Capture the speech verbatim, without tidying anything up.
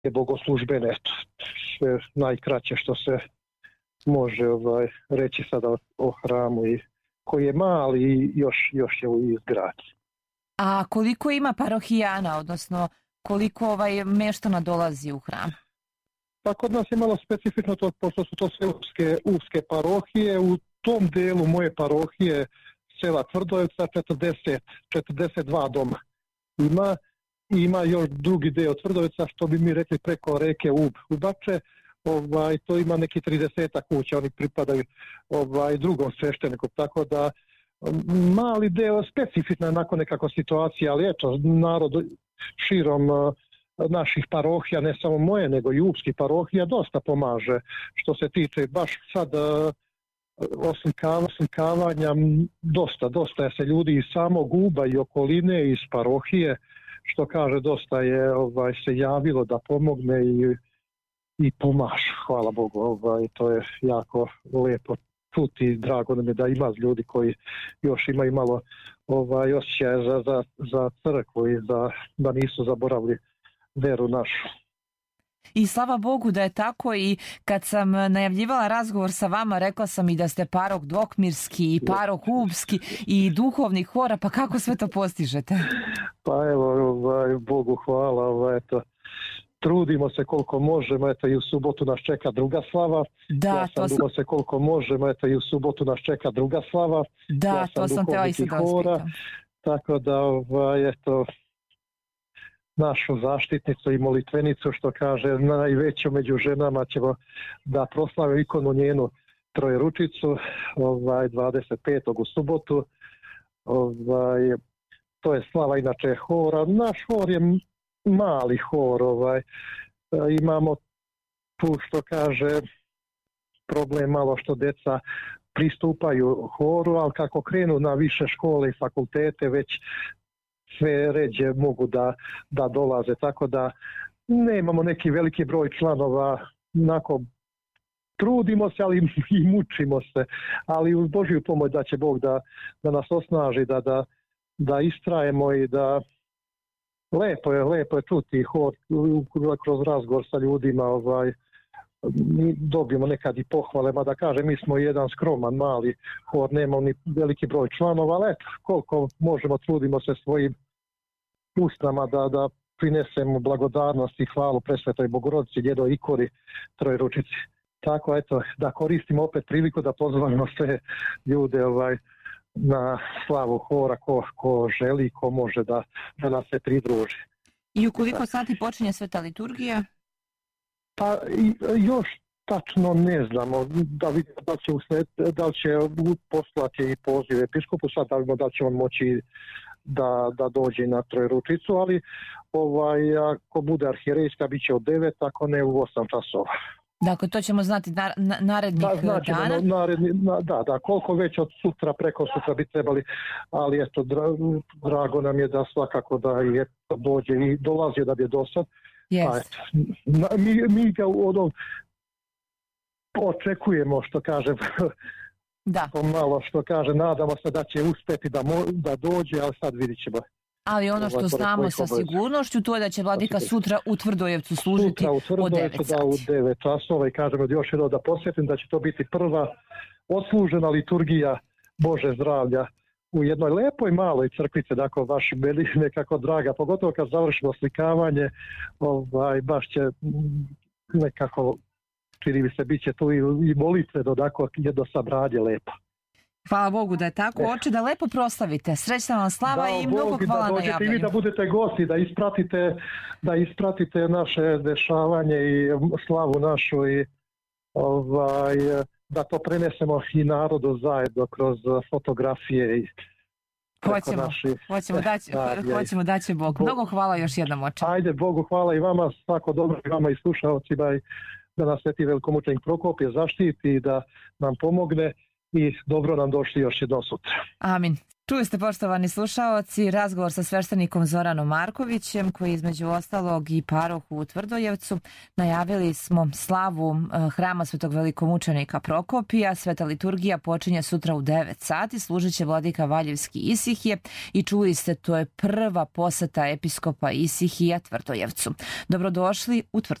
bogoslužbene, sve najkraće što se može ovaj, reći sada o, o hramu i koji je mali i još, još je u izgradnji. A koliko ima parohijana, odnosno koliko ovaj meštana dolazi u hram? Pa kod nas je malo specifično to, pošto su to sve uske, uske parohije. U tom delu moje parohije sela Tvrdojevca četrdeset, četrdeset dva doma ima. Ima još drugi deo Tvrdojevca, što bi mi rekli preko reke Ub, Ubače. Ovaj, to ima neki trideset kuća, oni pripadaju ovaj, drugom svešteniku, tako da mali deo, specifična je nakon nekako situacija, ali eto, narod širom uh, naših parohija, ne samo moje, nego i upskih parohija, dosta pomaže. Što se tiče baš sad uh, oslikava, oslikavanja, dosta, dosta je se ljudi iz samog Uba i okoline, iz parohije, što kaže, dosta je ovaj, se javilo da pomogne i, i pomažu, hvala Bogu, ovaj, to je jako lijepo čuti, drago nam je da ima ljudi koji još imaju malo ovaj, osjećaja za, za, za crkvu i za, da nisu zaboravili veru našu. I slava Bogu da je tako, i kad sam najavljivala razgovor sa vama, rekla sam i da ste parok Dokmirski i parok Ubski i duhovni hora, pa kako sve to postižete? Pa evo, ovaj, Bogu hvala, ovaj, eto, trudimo se koliko možemo, eto i u subotu nas čeka druga slava. Da, ja sam to dugo se koliko možemo, eto i u subotu nas čeka druga slava. Da, ja sam to sam te i sad hora, tako da, ovaj, eto, našu zaštitnicu i molitvenicu, što kaže, najveću među ženama ćemo da proslavimo ikonu njenu Trojeručicu, ovaj, dvadeset petog u subotu. Ovaj, to je slava inače hora. Naš hor je mali hor, ovaj, imamo tu, što kaže, problem malo što deca pristupaju horu, ali kako krenu na više škole i fakultete, već sve ređe mogu da, da dolaze, tako da ne imamo neki veliki broj članova, onako trudimo se, ali i mučimo se, ali uz Božju pomoć da će Bog da, da nas osnaži, da, da, da istrajemo i da lepo je, lepo je čuti hor kroz razgovor sa ljudima, ovaj, mi dobijemo nekad i pohvale, ma da kažem, mi smo jedan skroman, mali hor, nemamo ni veliki broj članova, ali eto, koliko možemo, trudimo se svojim usnama da, da prinesemo blagodarnost i hvalu Presvetoj Bogorodici, Djedoj Ikori, Trojeručici. Tako, eto, da koristimo opet priliku da pozovemo sve ljude ovaj, na slavu hora, ko, ko želi, ko može da, da nas se pridruži. I u koliko sati počinje sveta liturgija? Pa još tačno ne znamo, da vidimo da će, usled, da će poslati i poziv episkopu, sad da vidimo da će on moći da, da dođe na Trojeručicu, ali ovaj, ako bude arhijerejska bit će od devet, ako ne u osam časova. Dakle, to ćemo znati na, na, narednih da, znači, dana? Naredni, na, da, da, koliko već od sutra, preko sutra bi trebali, ali eto, dra, drago nam je da svakako da je dođe i dolazi da bi je do sad. Yes. A, mi, mi ga ono, očekujemo, što kažem, da. malo što kaže, nadamo se da će uspjeti da, mo, da dođe, ali sad vidit ćemo. Ali ono što znamo sa sigurnošću, to je da će vladika sutra u Tvrdojevcu služiti sutra u Tvrdojevcu, od devet sati. Da, u devet časova, i kažemo još jedno da posjetim da će to biti prva odslužena liturgija Bože zdravlja u jednoj lepoj maloj crkvici, dakle baš meni nekako draga, pogotovo kad završimo slikavanje, ovaj, baš će nekako, čini mi se, bit će tu i, i molitveno, dakle jedno sabranje lepo. Hvala Bogu da je tako, oče, da lepo proslavite. Srećna vam slava da, i mnogo Bog, hvala na javljanju. Da vi da budete gosti, da ispratite, da ispratite naše dešavanje i slavu našu i ovaj, da to prenesemo i narodu zajedno kroz fotografije i hoćemo, naši, hoćemo, daći, da, hoćemo da će Bog. Bog. Mnogo hvala još jednom, oče. Ajde, Bogu hvala i vama, svako dobro i vama i slušalcima, da nas sveti velikomučenik Prokopije zaštiti i da nam pomogne i dobro nam došli još jedno sutra. Amin. Čuli ste, poštovani slušaoci, razgovor sa sveštenikom Zoranom Markovićem, koji između ostalog i paroh u Tvrdojevcu. Najavili smo slavu hrama svetog velikomučenika Prokopija. Sveta liturgija počinje sutra u devet sati, služit će vladika Valjevski Isihije i čuli ste, to je prva poseta episkopa Isihija Tvrdojevcu. Dobrodošli u Tvrdojevcu.